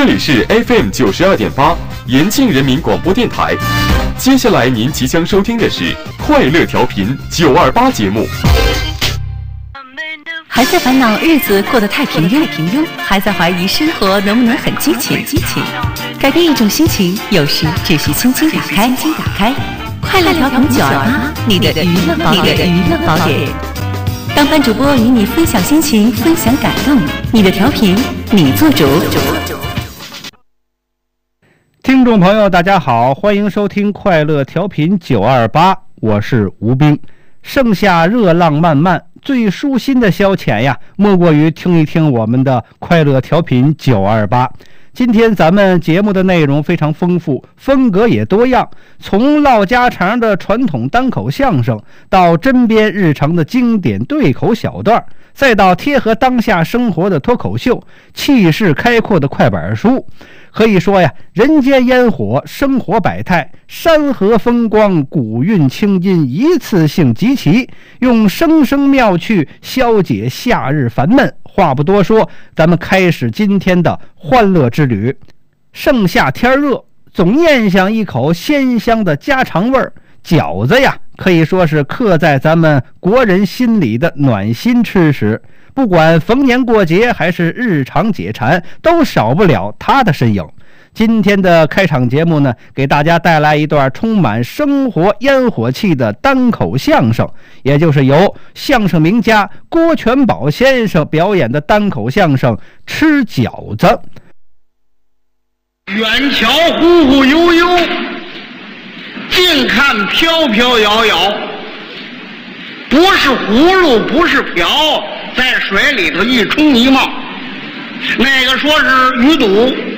这里是 FM 92.8延庆人民广播电台。接下来您即将收听的是快乐调频928节目。 还在烦恼日子过得太平庸，还在怀疑生活能不能很激情？改变一种心情，有时只需轻轻打开。快乐调频928，你的娱乐宝典。当班主播与你分享心情，分享感动，你的调频你做主。 听众朋友大家好，欢迎收听快乐调频928，我是吴斌。盛夏热浪漫漫，最舒心的消遣呀，莫过于听一听我们的快乐调频928。今天咱们节目的内容非常丰富，风格也多样，从唠家常的传统单口相声，到针砭日常的经典对口小段，再到贴合当下生活的脱口秀，气势开阔的快板书。可以说呀，人间烟火，生活百态，山河风光，古韵清音，一次性集齐，用声声妙趣消解夏日烦闷。话不多说，咱们开始今天的欢乐之旅。盛夏天热，总念想一口鲜香的家常味儿。饺子呀，可以说是刻在咱们国人心里的暖心吃食。不管逢年过节还是日常解馋，都少不了他的身影。今天的开场节目呢，给大家带来一段充满生活烟火气的单口相声，也就是由相声名家郭全宝先生表演的单口相声《吃饺子》。 远瞧忽忽悠悠，近看飘飘摇摇，不是葫芦不是瓢，在水里头一冲一冒。那个说是鱼肚，